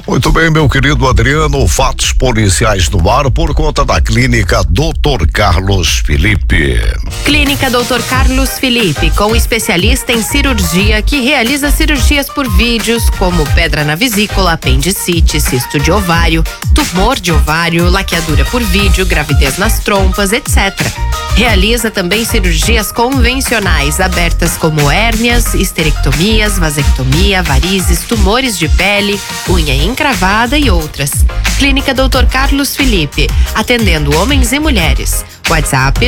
Muito bem, meu querido Adriano, fatos policiais no ar por conta da Clínica Dr. Carlos Felipe. Clínica Dr. Carlos Felipe, com especialista em cirurgia que realiza cirurgias por vídeos como pedra na vesícula, apendicite, cisto de ovário, tumor de ovário, laqueadura por vídeo, gravidez nas trompas, etc. Realiza também cirurgias convencionais abertas como hérnias, histerectomias, vasectomia, varizes, tumores de pele, unha encravada e outras. Clínica Dr. Carlos Felipe, atendendo homens e mulheres. WhatsApp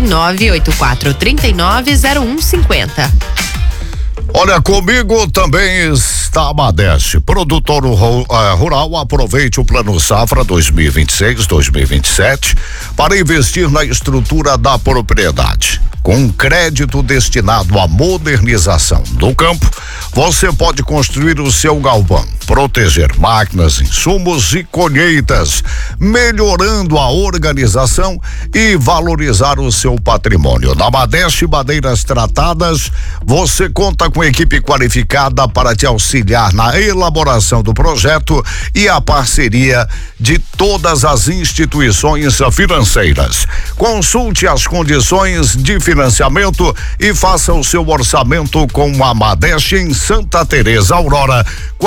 984390150. Olha, comigo também está a Madeste. Produtor rural, aproveite o Plano Safra 2026-2027 para investir na estrutura da propriedade. Com crédito destinado à modernização do campo, você pode construir o seu galpão, proteger máquinas, insumos e colheitas, melhorando a organização e valorizar o seu patrimônio. Na Madeste Madeiras Tratadas, você conta com equipe qualificada para te auxiliar na elaboração do projeto e a parceria de todas as instituições financeiras. Consulte as condições de financiamento e faça o seu orçamento com a Madeste em Santa Teresa, Aurora,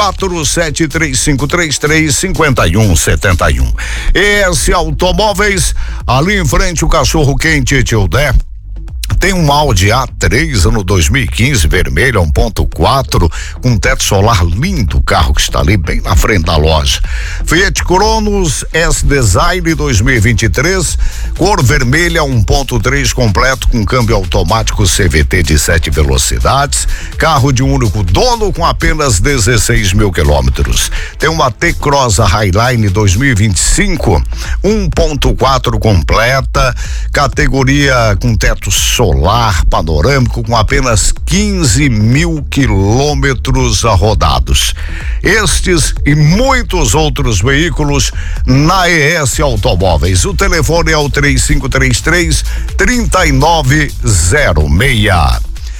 4735335171. ES Automóveis, ali em frente o Cachorro Quente Tio Dé. Tem um Audi A3 ano 2015, vermelho, 1.4, com teto solar lindo, carro que está ali bem na frente da loja. Fiat Cronos S-Design 2023, cor vermelha, 1.3 completo com câmbio automático CVT de 7 velocidades, carro de um único dono com apenas 16 mil quilômetros. Tem uma T-Cross Highline 2025, 1.4 completa, categoria com teto solar panorâmico com apenas 15 mil quilômetros rodados. Estes e muitos outros veículos na ES Automóveis. O telefone é o 3533-3906.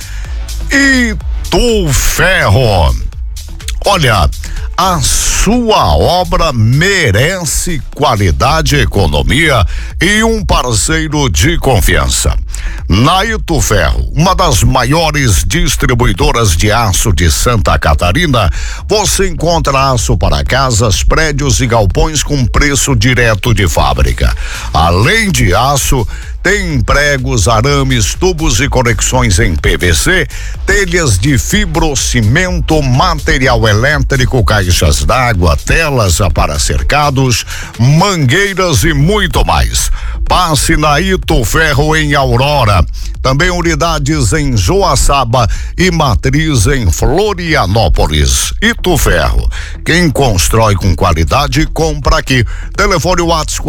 Itu Ferro. Olha, a sua obra merece qualidade, economia e um parceiro de confiança. Na Itu Ferro, uma das maiores distribuidoras de aço de Santa Catarina, você encontra aço para casas, prédios e galpões com preço direto de fábrica. Além de aço, tem pregos, arames, tubos e conexões em PVC, telhas de fibrocimento, material elétrico, caixas d'água, telas para cercados, mangueiras e muito mais. Passe na Itu Ferro em Aurora. Também unidades em Joaçaba e matriz em Florianópolis. Itu Ferro. Quem constrói com qualidade, compra aqui. Telefone WhatsApp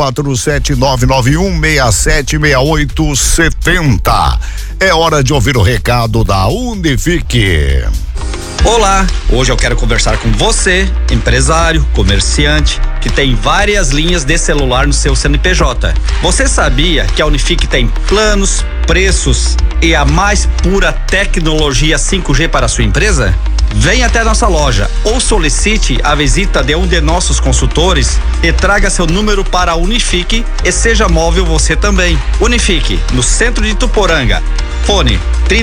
47991676870. É hora de ouvir o recado da Unifique. Olá, hoje eu quero conversar com você, empresário, comerciante, que tem várias linhas de celular no seu CNPJ. Você sabia que a Unifique tem planos, preços e a mais pura tecnologia 5G para a sua empresa? Venha até a nossa loja ou solicite a visita de um de nossos consultores e traga seu número para a Unifique e seja móvel você também. Unifique, no centro de Ituporanga. Fone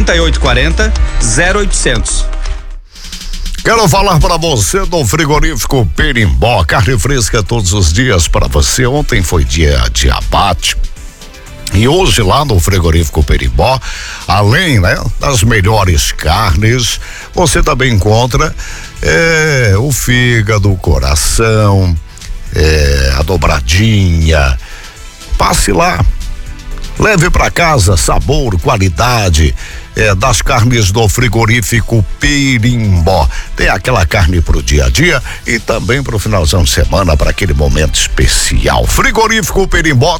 3840-0800. Quero falar para você do frigorífico Perimbó, carne fresca todos os dias para você. Ontem foi dia de abate. E hoje lá no frigorífico Perimbó, além, das melhores carnes, você também encontra o fígado, o coração, a dobradinha. Passe lá, leve para casa sabor, qualidade. Das carnes do frigorífico Perimbó. Tem aquela carne pro dia a dia e também pro finalzão de semana, para aquele momento especial. Frigorífico Perimbó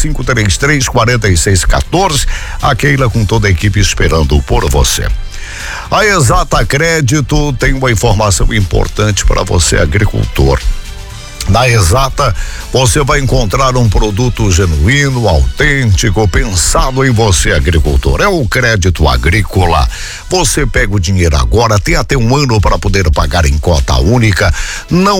3533-4614. A Keila com toda a equipe esperando por você. A Exata Crédito tem uma informação importante para você, agricultor. Na Exata, você vai encontrar um produto genuíno, autêntico, pensado em você, agricultor. É o crédito agrícola. Você pega o dinheiro agora, tem até um ano para poder pagar em cota única. Não